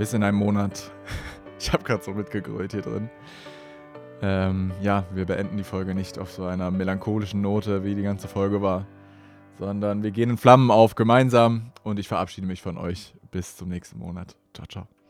bis in einem Monat. Ich habe gerade so mitgegrölt hier drin. Ja, wir beenden die Folge nicht auf so einer melancholischen Note, wie die ganze Folge war, sondern wir gehen in Flammen auf gemeinsam und ich verabschiede mich von euch. Bis zum nächsten Monat. Ciao, ciao.